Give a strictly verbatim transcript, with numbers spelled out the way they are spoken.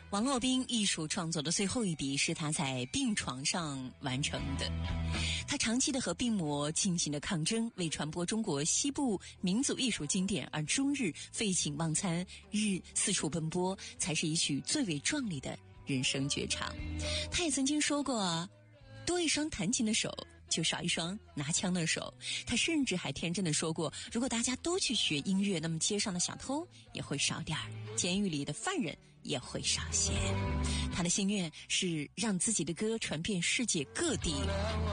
王洛宾艺术创作的最后一笔是他在病床上完成的。他长期的和病魔进行的抗争，为传播中国西部民族艺术经典而终日废寝忘餐，日四处奔波，才是一曲最为壮丽的人生绝唱。他也曾经说过，多一双弹琴的手就少一双拿枪的手。他甚至还天真的说过，如果大家都去学音乐，那么街上的小偷也会少点儿，监狱里的犯人也会少些。他的心愿是让自己的歌传遍世界各地。